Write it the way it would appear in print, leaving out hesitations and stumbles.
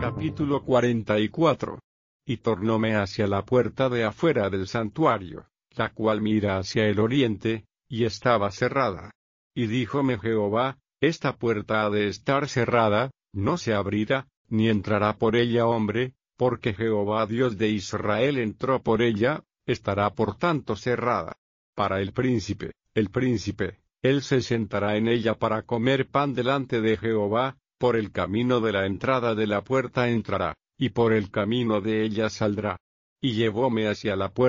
Capítulo 44. Y tornóme hacia la puerta de afuera del santuario, la cual mira hacia el oriente, y estaba cerrada. Y díjome Jehová: esta puerta ha de estar cerrada, no se abrirá, ni entrará por ella hombre, porque Jehová Dios de Israel entró por ella, estará por tanto cerrada. Para el príncipe, él se sentará en ella para comer pan delante de Jehová, por el camino de la entrada de la puerta entrará, y por el camino de ella saldrá. Y llevóme hacia la puerta